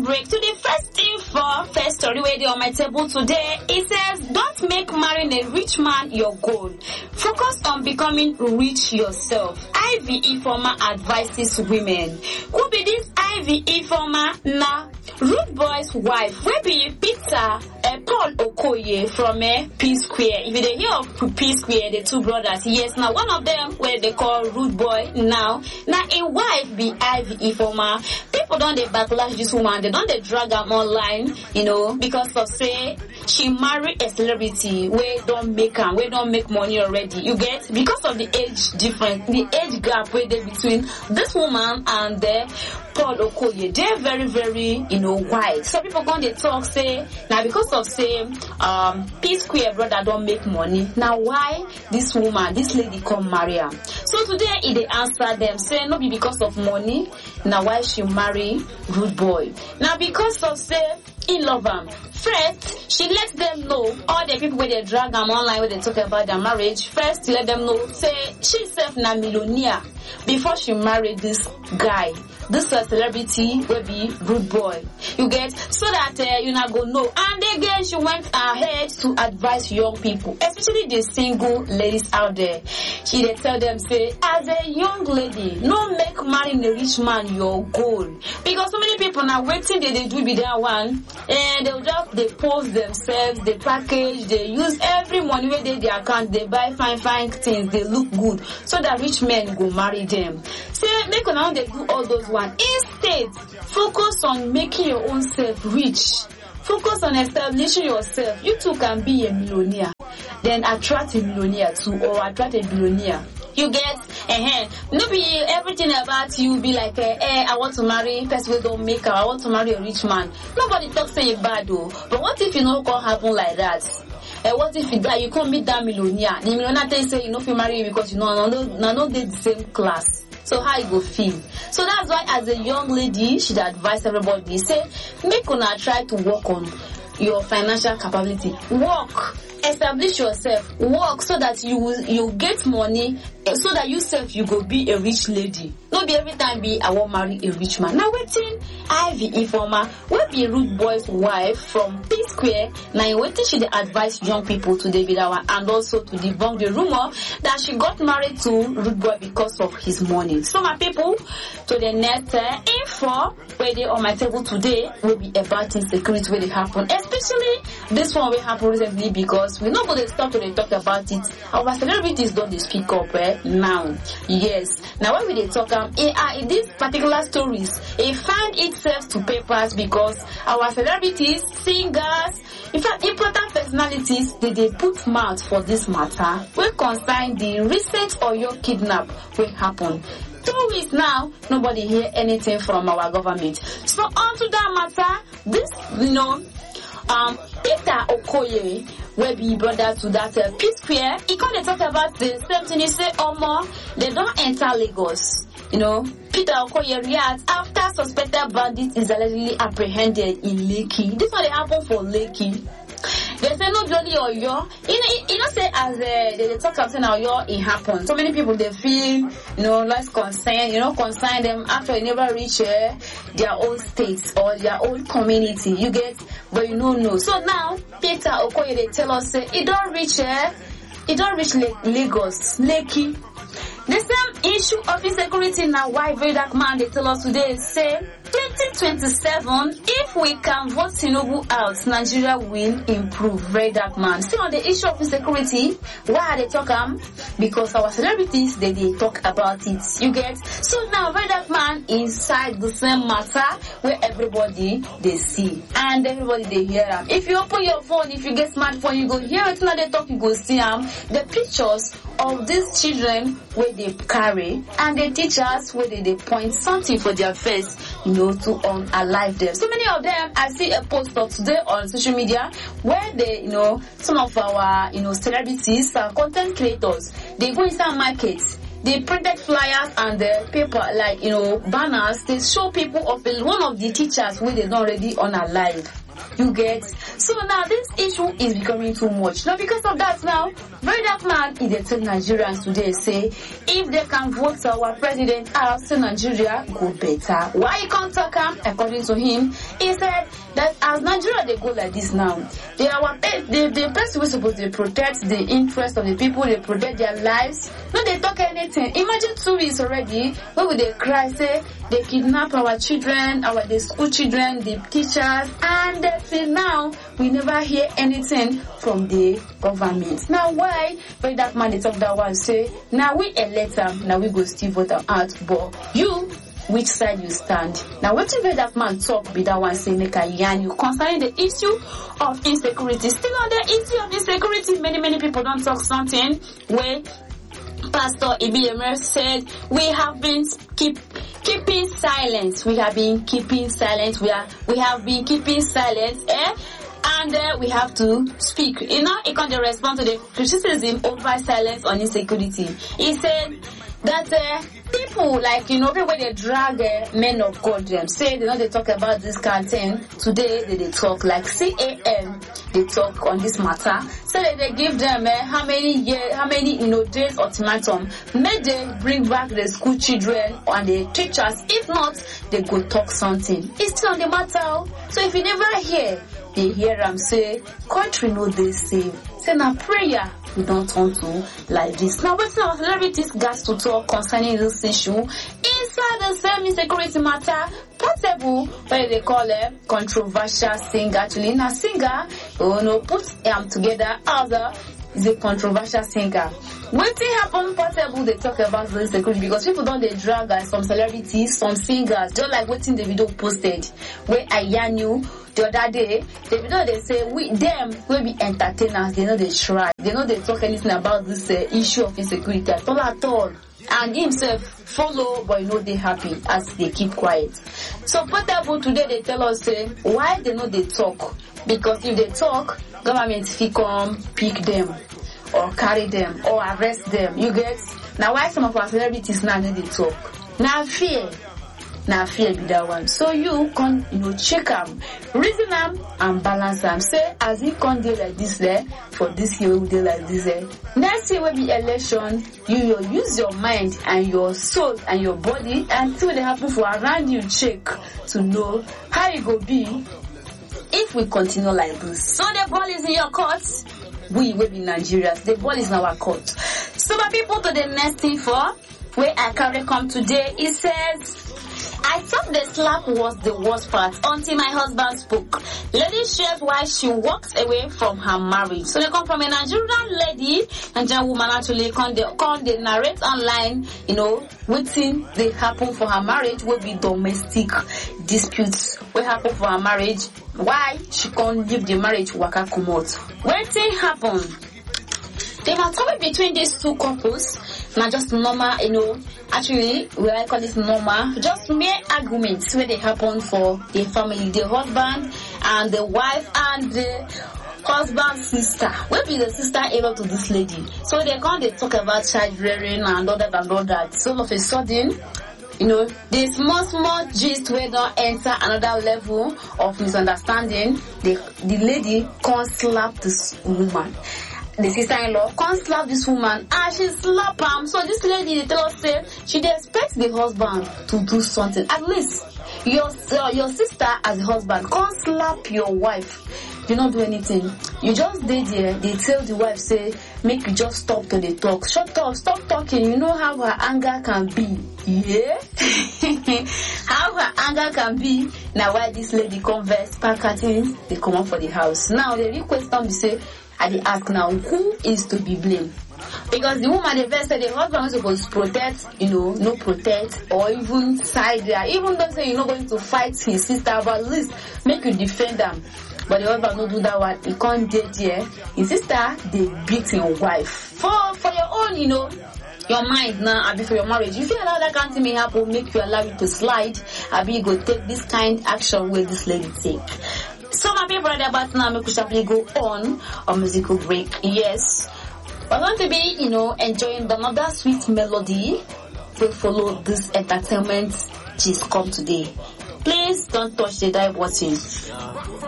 break. To the first story where they on my table today, it says, don't make marrying a rich man your goal. Focus on becoming rich yourself. Ivy Ifeoma advises women. Who be this Ivy Ifeoma? Now, Rude Boy's wife, will be Peter Paul Okoye from P Square. If you hear of P Square, the two brothers, yes, now one of them where they call Rude Boy now a wife be Ivy Ifeoma. People don't they backlash this woman, they don't they drag her online, because of say she married a celebrity where don't make money already. You get, because of the age difference, the age gap where they between this woman and Paul Okoye, they're very, very, wide. So people going to talk, say, now because of say, P Square brother don't make money. Now why this lady come marry her? So today they answer them, say, no be because of money. Now why she marry Rude Boy? Now because of say, he love him. First, she lets them know, all the people where they drag them online, where they talk about their marriage, first let them know, say, she self na millionaire before she married this guy. This celebrity will be Rude Boy. You get, so that you not go know. And again, she went ahead to advise young people, especially the single ladies out there. She they tell them, say, as a young lady, no make marrying a rich man your goal. Because so many people now waiting they do be that one, and they post themselves, they package, they use every money where they their account, they buy fine things, they look good, so that rich men go marry them. Say, make now they do all those one. Instead, focus on making your own self rich. Focus on establishing yourself. You too can be a millionaire. Then attract a millionaire too, or attract a billionaire. You get, no be everything about you be like, I want to marry person who don't make her. I want to marry a rich man. Nobody talks say it bad though. But what if can't happen like that? What if you die? You can't meet that millionaire. The millionaire tell you say you know if you marry because you know not the same class. So how you go feel? So that's why as a young lady, she'd advise everybody, say, make una try to work on your financial capability. Work. Establish yourself. Work so that you get money, so that you go be a rich lady. Not be every time be I want marry a rich man. Now waiting, Ivy Ifeoma will be Rude Boy's wife from P Square. Now waiting she advise young people to David Awa and also to debunk the rumor that she got married to Rude Boy because of his money. So my people, to the next info where they on my table today will be about insecurity where they happen. Especially this one will happen recently because we're not going to stop to talk about it. Our celebrities don't speak up now. Yes. Now when we talk in these particular stories, it find itself to papers because our celebrities, singers, in fact important personalities, they put mouth for this matter. We concern the recent Oyo kidnap will happen. 2 weeks now, nobody hear anything from our government. So on to that matter, this Peter Okoye will be brother to that P Square. He can't talk about the same thing. He say, they don't enter Lagos. Peter Okoye reacts after suspected bandit is allegedly apprehended in Lekki. This one happened for Lekki. They say no bloody Oyo. Say as they talk about Oyo, it happened. So many people they feel, less concerned, concern them after they never reach their own states or their own community. You get, but no. So now Peter Okoye they tell us say it don't reach Lagos, Lekki. The same issue of insecurity now why very dark man they tell us today say 2027 if we can vote Tinubu out, Nigeria will improve. Very dark man. See on the issue of insecurity, why are they talking? Because our celebrities they talk about it. You get? So now very dark man inside the same matter where everybody they see and everybody they hear them. If you open your phone, if you get smartphone, you go hear it now they talk, you go see the pictures of these children where they carry and the teachers where they point something for their face, to unalive them. So many of them, I see a post of today on social media where they, some of our, celebrities, content creators, they go inside markets. They printed flyers and the paper, like, banners. They show people of one of the teachers where they don't already unalive. You get? So now this issue is becoming too much. Now because of that now, very dark man is they tell Nigerians today say if they can vote our president out, say Nigeria go better. Why you can't talk him? According to him, he said that as Nigeria they go like this now, the person who's supposed to protect the interest of the people, they protect their lives. No, they talk anything. Imagine 2 weeks already where would they cry, say they kidnap our children, the school children, the teachers, and till now we never hear anything from the government. Now why very dark man they talk that one say now we elect them, now we go still vote them out, but you which side you stand? Now what if that man talk be that one say make a yarn you concerning the issue of insecurity? Still on the issue of insecurity, many people don't talk something where Pastor Ibiemer said we have been keeping silence. We have been keeping silence. We have been keeping silence. And we have to speak. You know, he can't respond to the criticism over silence on insecurity. He said that people like, you know, when they drag men of God, them say they talk about this kind of thing. Today they talk like CAN. They talk on this matter. So that they give them how many days ultimatum. May they bring back the school children and the teachers. If not, they go talk something. It's still on the matter. So if you never hear, they hear them say, country know they say. Say now prayer we don't turn to like this. Now what's our celebrities got to talk concerning this issue inside the same insecurity matter? Portable, what they call a controversial singer. Actually, now singer, put them together as is a controversial singer. When things happen, Portable, they talk about the insecurity because people don't they drag some celebrities, some singers, just like what in the video posted where I yarn you the other day. The video they say them will be entertainers. They know they try. They know they talk anything about this issue of insecurity at all. And himself follow, but they happy as they keep quiet. So Portable today they tell us why they know they talk, because if they talk, government will come pick them or carry them or arrest them. You get? Now why some of our celebrities now need to talk? Now fear be that one. So you can check them, reason them and balance them. Say as you can't deal like this there for this year we deal like this there. Next year will be election. You use your mind and your soul and your body and see what happen for around you. Check to know how it go be if we continue like this. So the ball is in your court. We will be Nigerians. The ball is in our court. So my people, to the next thing for where I can come today, it says, I thought the slap was the worst part until my husband spoke. Lady shares why she walks away from her marriage. So they come from a Nigerian lady, Nigerian woman actually, they narrate online, waiting they happen for her marriage will be domestic disputes. What happen for her marriage? Why she can't leave the marriage waka come out? When things happen, they must come between these two couples. Not just normal, actually, we I call this normal, just mere arguments where they happen for the family, the husband and the wife and the husband's sister. Will be the sister-in-law to this lady. So they talk about child rearing and all that. So all of a sudden, the small gist where don't enter another level of misunderstanding. The lady can't slap this woman. The sister-in-law can't slap this woman and she slap him. So this lady, they tell us, she expects the husband to do something. At least your sister as a husband can't slap your wife. You don't do anything. You just did there. They tell the wife, say, make you just stop to the talk. Shut up, stop talking. You know how her anger can be. Yeah? How her anger can be. Now why this lady converse, pack her things, they come up for the house. Now the real question is say, I dey ask now, who is to be blamed? Because the woman, the first said the husband was supposed to protect, no protect, or even side there. Even though say you're not going to fight his sister, but at least make you defend them. But the husband don't do that one. He can't date here. His sister, they beat your wife. For your own, your mind now, Abi for your marriage. If you allow that kind of thing may happen, make you allow it to slide, Abi go take this kind of action where this lady take. So my people are about now, make we sharply go on a musical break. Yes, we're going to be, enjoying another sweet melody. We follow this entertainment gist come today. Please don't touch the dive button.